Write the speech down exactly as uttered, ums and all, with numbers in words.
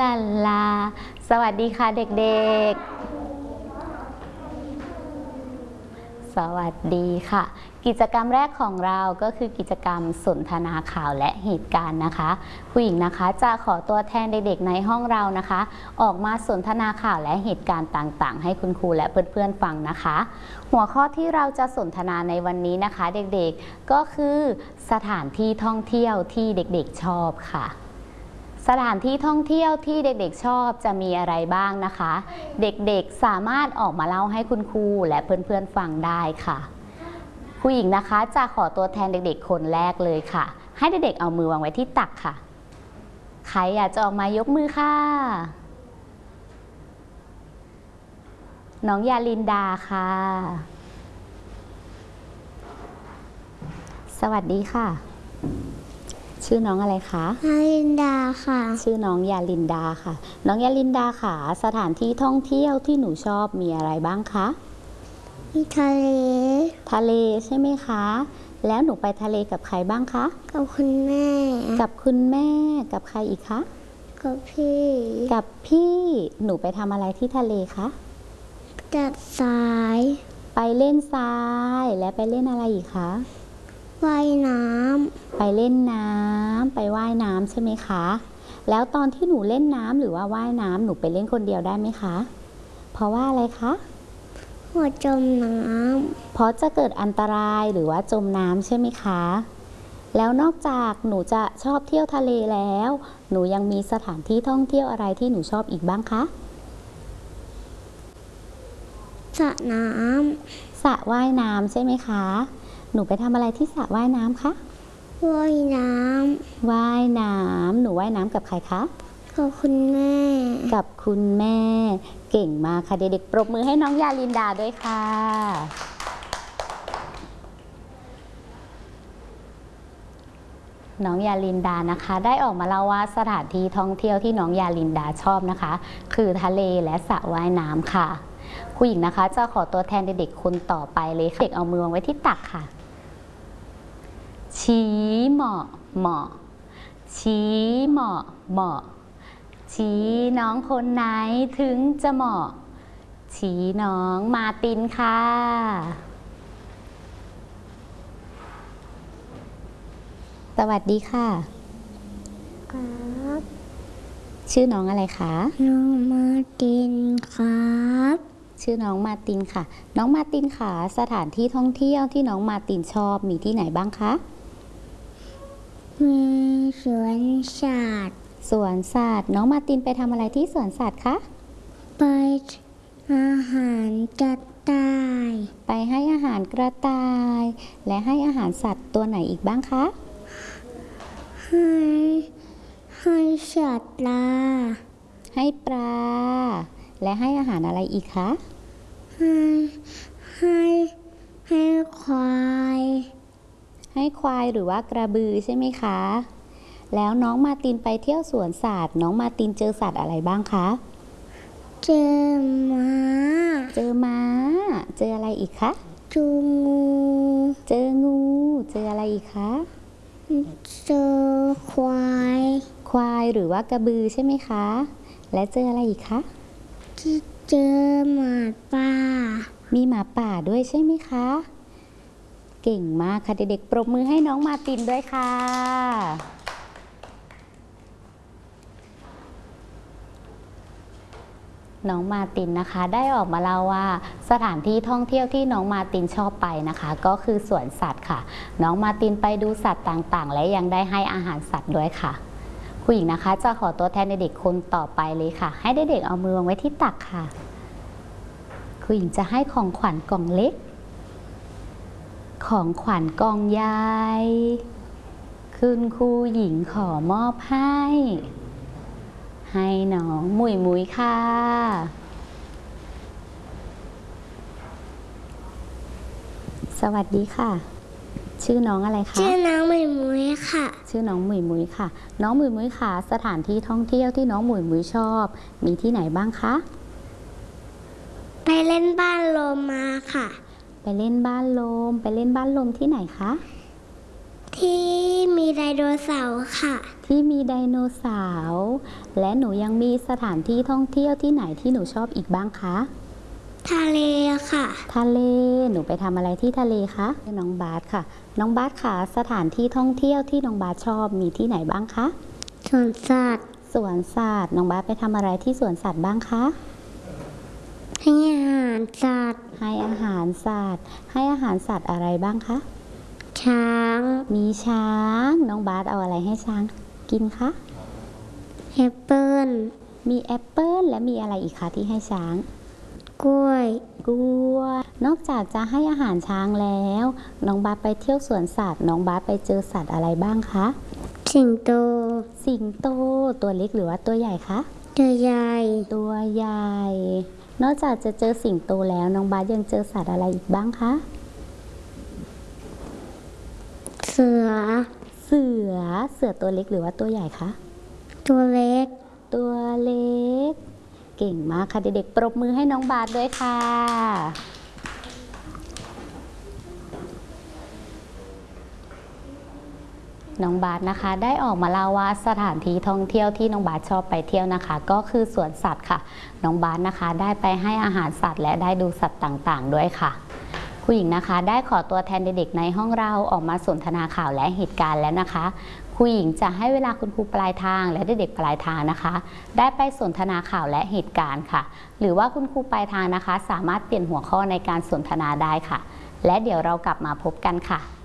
าลาสวัสดีค่ะเด็กๆสวัสดีค่ะกิจกรรมแรกของเราก็คือกิจกรรมสนทนาข่าวและเหตุการณ์นะคะผู้หญิงนะคะจะขอตัวแทนเด็กๆในห้องเรานะคะออกมาสนทนาข่าวและเหตุการณ์ต่างๆให้คุณครูและเพื่อนๆฟังนะคะหัวข้อที่เราจะสนทนาในวันนี้นะคะเด็กๆก็คือสถานที่ท่องเที่ยวที่เด็กๆชอบค่ะสถานที่ท่องเที่ยวที่เด็กๆชอบจะมีอะไรบ้างนะคะเด็กๆสามารถออกมาเล่าให้คุณครูและเพื่อนๆฟังได้ค่ะผู้หญิงนะคะจะขอตัวแทนเด็กๆคนแรกเลยค่ะให้เด็กๆเอามือวางไว้ที่ตักค่ะใครอยากจะออกมายกมือค่ะน้องยาลินดาค่ะสวัสดีค่ะชื่อน้องอะไรคะยาลินดาค่ะชื่อน้องยาลินดาค่ะน้องยาลินดาค่ะสถานที่ท่องเที่ยวที่หนูชอบมีอะไรบ้างคะมีทะเลทะเลใช่ไหมคะแล้วหนูไปทะเลกับใครบ้างคะกับคุณแม่กับคุณแม่กับใครอีกคะกับพี่กับพี่หนูไปทำอะไรที่ทะเลคะจัดทรายไปเล่นทรายและไปเล่นอะไรอีกคะว่ายน้ำไปเล่นน้ำไปว่ายน้ำใช่ไหมคะแล้วตอนที่หนูเล่นน้ำหรือว่าว่ายน้ำหนูไปเล่นคนเดียวได้ไหมคะเพราะว่าอะไรคะหัวจมน้ำเพราะจะเกิดอันตรายหรือว่าจมน้ำใช่ไหมคะแล้วนอกจากหนูจะชอบเที่ยวทะเลแล้วหนูยังมีสถานที่ท่องเที่ยวอะไรที่หนูชอบอีกบ้างคะสระน้ำสระว่ายน้ำใช่ไหมคะหนูไปทำอะไรที่สระว่ายน้ำคะว่ายน้ำว่ายน้ำหนูว่ายน้ำกับใครคะกับคุณแม่กับคุณแม่เก่งมากค่ะเด็กๆปรบมือให้น้องยาลินดาด้วยค่ะน้องยาลินดานะคะได้ออกมาเล่าว่าสถานที่ท่องเที่ยวที่น้องยาลินดาชอบนะคะคือทะเลและสระว่ายน้ำค่ะผู้หญิงนะคะจะขอตัวแทนเด็กๆคนต่อไปเลยเด็กเอามือวางไว้ที่ตักค่ะชี้เหมาะเหมาะชี้เหมาะเหมาะชี้น้องคนไหนถึงจะเหมาะชี้น้องมาตินค่ะสวัสดีค่ะครับชื่อน้องอะไรคะน้องมาตินครับชื่อน้องมาตินค่ะน้องมาตินค่ะสถานที่ท่องเที่ยวที่น้องมาตินชอบมีที่ไหนบ้างคะมีสวนสัตว์สวนสัตว์น้องมาตินไปทำอะไรที่สวนสัตว์คะไปอาหารกระต่ายไปให้อาหารกระต่ายและให้อาหารสัตว์ตัวไหนอีกบ้างคะให้ให้สัตว์ปลาให้ปลาและให้อาหารอะไรอีกคะให้ให้ให้ควายให้ควายหรือว่ากระบือใช่ไหมคะแล้วน้องมาตินไปเที่ยวสวนสัตว์น้องมาตินเจอสัตว์อะไรบ้างคะเจอม้าเจอม้าเจออะไรอีกคะเจองูเจองูเจออะไรอีกคะเจอควายควายหรือว่ากระบือใช่ไหมคะและเจออะไรอีกคะเจอหมาป่ามีหมาป่าด้วยใช่ไหมคะเก่งมากค่ะเด็กๆปรบมือให้น้องมาตินด้วยค่ะน้องมาตินนะคะได้ออกมาเล่าว่าสถานที่ท่องเที่ยวที่น้องมาตินชอบไปนะคะก็คือสวนสัตว์ค่ะน้องมาตินไปดูสัตว์ต่างๆและยังได้ให้อาหารสัตว์ด้วยค่ะผู้หญิงนะคะจะขอตัวแทนเด็กๆคนต่อไปเลยค่ะให้เด็กๆเอามือวางไว้ที่ตักค่ะผู้หญิงจะให้ของขวัญกล่องเล็กของขวัญกล่องใหญ่คุณครูหญิงขอมอบให้ให้น้องมุยมุยค่ะสวัสดีค่ะชื่อน้องอะไรคะชื่อน้องมุยมุยค่ะชื่อน้องมุยมุยค่ะน้องมุยมุยค่ะสถานที่ท่องเที่ยวที่น้องมุยมุยชอบมีที่ไหนบ้างคะไปเล่นบ้านโลมาค่ะไปเล่นบ้านลมไปเล่นบ้านลมที่ไหนคะทที่มีไดโนเสาร์ค่ะที่มีไดโนเสาร์และหนูยังมีสถานที่ท่องเที่ยวที่ไหนที่หนูชอบอีกบ้างคะทะเลค่ะทะเลหนูไปทำอะไรที่ทะเลคะน้องบาสค่ะ น้องบาสค่ะสถานที่ท่องเที่ยวที่น้องบาสชอบมีที่ไหนบ้างคะสวนสัตว์สวนสัตว์น้องบาสไปทำอะไรที่สวนสัตว์บ้างคะให้อาหารสัตว์ให้อาหารสัตว์ ให้อาหารสัตว์อะไรบ้างคะช้างมีช้างน้องบาสเอาอะไรให้ช้างกินคะแอปเปิ้ลมีแอปเปิ้ลและมีอะไรอีกคะที่ให้ช้างกล้วยกล้วยนอกจากจะให้อาหารช้างแล้ว น้องบาสไปเที่ยวสวนสัตว์ น้องบาสไปเจอสัตว์อะไรบ้างคะสิงโตสิงโตตัวเล็กหรือว่าตัวใหญ่คะตัวใหญ่ตัวใหญ่ นอกจากจะเจอสิงโตแล้วน้องบาสยังเจอสัตว์อะไรอีกบ้างคะเสือเสือ เสือตัวเล็กหรือว่าตัวใหญ่คะตัวเล็กตัวเล็ก เก่งมากค่ะเด็กๆปรบมือให้น้องบาสด้วยค่ะ น้องบาสนะคะได้ออกมาเล่าว่าสถานที่ท่องเที่ยวที่น้องบาสชอบไปเที่ยวนะคะ ก็คือสวนสัตว์ค่ะ น้องบาสนะคะได้ไปให้อาหารสัตว์และได้ดูสัตว์ต่างๆด้วยค่ะผู้หญิงนะคะได้ขอตัวแทนเด็กๆในห้องเราออกมาสนทนาข่าวและเหตุการณ์แล้วนะคะผู้หญิงจะให้เวลาคุณครูปลายทางและเด็กๆปลายทางนะคะ ได้ไปสนทนาข่าวและเหตุการณ์ค่ะ หรือว่าคุณครูปลายทางนะคะ สามารถเปลี่ยนหัวข้อในการสนทนาได้ค่ะ และเดี๋ยวเรากลับมาพบกันค่ะ